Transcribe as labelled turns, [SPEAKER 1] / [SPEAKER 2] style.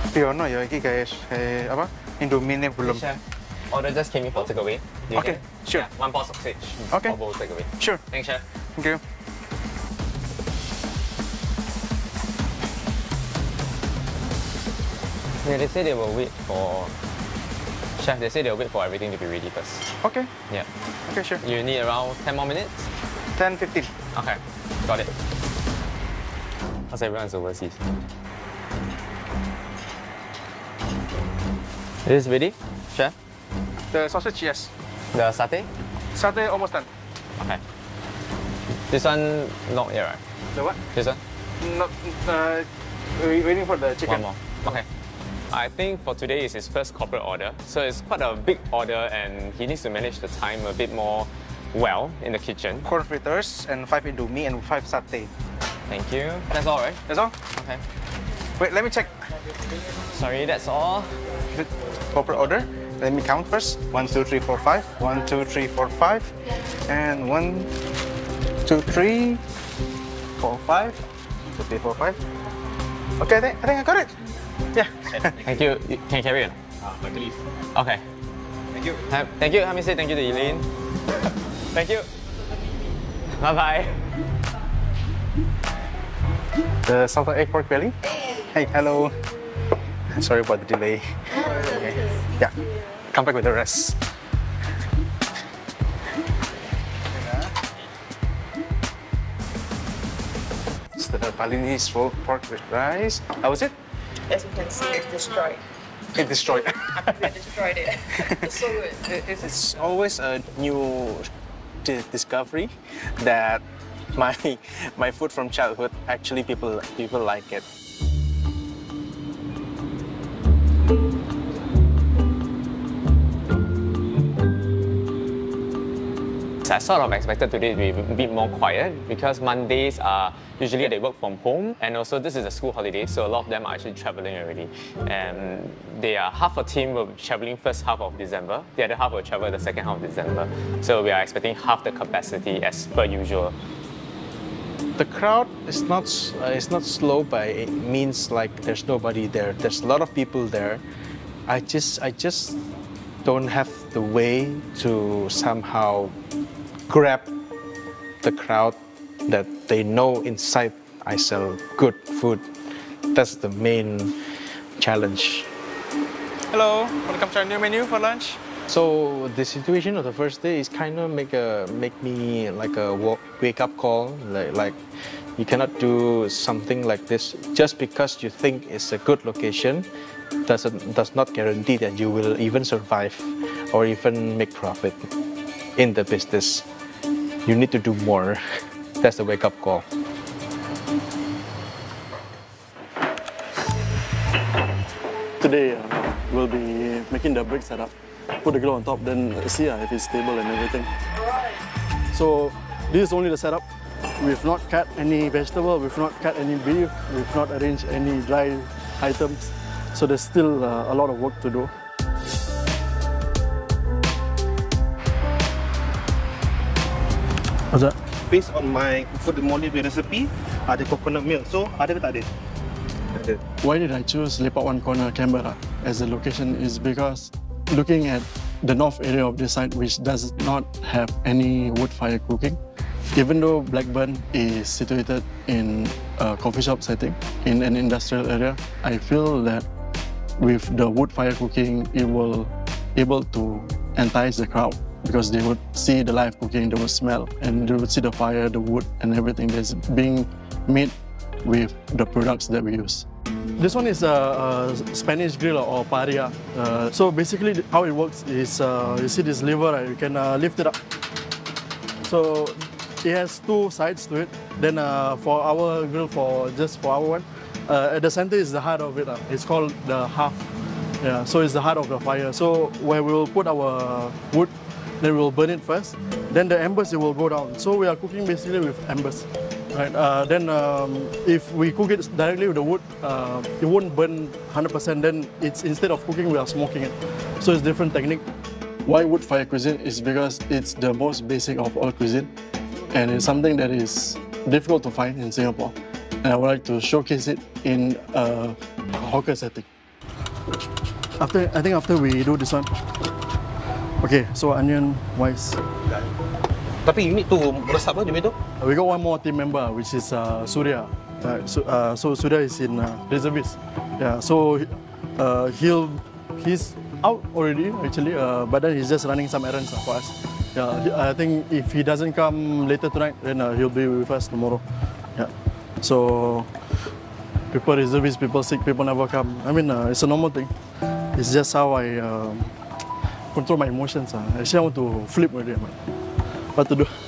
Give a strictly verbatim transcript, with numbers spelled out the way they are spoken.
[SPEAKER 1] Piono ya, ini guys, eh, apa? Indomie belum.
[SPEAKER 2] Chef, order just came in for takeaway. You
[SPEAKER 1] Okay,
[SPEAKER 2] can-
[SPEAKER 1] sure.
[SPEAKER 2] Yeah, one pot sausage.
[SPEAKER 1] Okay.
[SPEAKER 2] For both takeaway.
[SPEAKER 1] Sure.
[SPEAKER 2] Thanks, chef.
[SPEAKER 1] Thank you.
[SPEAKER 2] Yeah, they say they will wait for. Chef, they say they'll wait for everything to be ready first.
[SPEAKER 1] Okay,
[SPEAKER 2] Yeah.
[SPEAKER 1] okay, sure.
[SPEAKER 2] You need around ten more minutes?
[SPEAKER 1] ten, fifteen.
[SPEAKER 2] Okay, got it. Because everyone's overseas. Is this ready, chef?
[SPEAKER 1] The sausage, yes.
[SPEAKER 2] The satay?
[SPEAKER 1] Satay almost done.
[SPEAKER 2] Okay. This one not yet, right?
[SPEAKER 1] The what?
[SPEAKER 2] This one?
[SPEAKER 1] Not, uh, we- waiting for the chicken.
[SPEAKER 2] One more. Okay. I think for today is his first corporate order, so it's quite a big order and he needs to manage the time a bit more well in the kitchen.
[SPEAKER 1] Corn fritters and five Indomie and five satay.
[SPEAKER 2] Thank you. That's all, right?
[SPEAKER 1] That's all?
[SPEAKER 2] Okay.
[SPEAKER 1] Wait, let me check
[SPEAKER 2] Sorry, that's all.
[SPEAKER 1] the corporate order. Let me count first. One, two, three, four, five. One, two, three, four, five. And one, two, three, four, five. Two, three, four, five. Okay, I think I, think I got it. Yeah.
[SPEAKER 2] Thank you. You can carry on.
[SPEAKER 3] Ah, luckily.
[SPEAKER 2] Okay.
[SPEAKER 1] Thank you.
[SPEAKER 2] Ha- Thank you. Help me say thank you to Elaine. Thank you. Bye bye.
[SPEAKER 1] The salted egg pork belly. Hey, hello. Sorry about the delay. Okay. Yeah, come back with the rest. It's the Balinese rolled pork with rice. How was it?
[SPEAKER 4] As you can see, it's destroyed.
[SPEAKER 1] It destroyed.
[SPEAKER 4] I destroyed it. It's so good.
[SPEAKER 3] It- It's always a new di- discovery that my my food from childhood actually people people like it.
[SPEAKER 2] I sort of expected today to be a bit more quiet because Mondays are usually they work from home and also this is a school holiday, so a lot of them are actually traveling already. And they are half a team will be traveling first half of December, the other half will travel the second half of December. So we are expecting half the capacity as per usual.
[SPEAKER 3] The crowd is not s- uh, is not slow by it means like there's nobody there. There's a lot of people there. I just I just don't have the way to somehow grab the crowd that they know inside I sell good food. That's the main challenge.
[SPEAKER 1] Hello, want to come try a new menu for lunch?
[SPEAKER 3] So the situation of the first day is kind of make a make me like a wa- wake up call. Like, like you cannot do something like this just because you think it's a good location. Doesn't does not guarantee that you will even survive or even make profit in the business. You need to do more. That's the wake up call.
[SPEAKER 5] Today uh, we'll be making the brick setup, put the grill on top, then see uh, if it's stable and everything. So this is only the setup. We've not cut any vegetable, we've not cut any beef, we've not arranged any dry items. So there's still uh, a lot of work to do. What's that?
[SPEAKER 1] Based on my food moli recipe, ada coconut milk. So ada ke tak ada? Ada.
[SPEAKER 5] Why did I choose Lepak One Corner, Canberra as a location is because looking at the north area of this site, which does not have any wood fire cooking, even though Blackburn is situated in a coffee shop setting in an industrial area, I feel that with the wood fire cooking, it will able to entice the crowd because they would see the live cooking, they would smell, and they would see the fire, the wood, and everything that's being made with the products that we use. This one is a, a Spanish grill or paria. Uh, so basically how it works is, uh, you see this lever, right? You can uh, lift it up. So it has two sides to it. Then uh, for our grill, for just for our one, uh, at the center is the heart of it. Uh. It's called the half. Yeah, so it's the heart of the fire. So where we will put our wood, then we will burn it first. Then the embers, it will go down. So we are cooking basically with embers. Right. Uh, then um, if we cook it directly with the wood, uh, it won't burn one hundred percent. Then it's instead of cooking, we are smoking it. So it's different technique. Why wood fire cuisine is because it's the most basic of all cuisine, and it's something that is difficult to find in Singapore. And I would like to showcase it in a hawker setting. After I think after we do this one. Okay, so onion wise.
[SPEAKER 6] Tapi you need to resap lah dia tu.
[SPEAKER 5] We got one more team member, which is uh, Surya. Uh, so, uh, so Surya is in uh, reservist. Yeah, so uh, he'll he's out already actually, uh, but then he's just running some errands uh, for us. Yeah, he- I think if he doesn't come later tonight, then uh, he'll be with us tomorrow. Yeah, so people reservist, people sick, people never come. I mean, uh, it's a normal thing. It's just how I um control my emotions. Uh. Actually, I want to flip already, but what to do?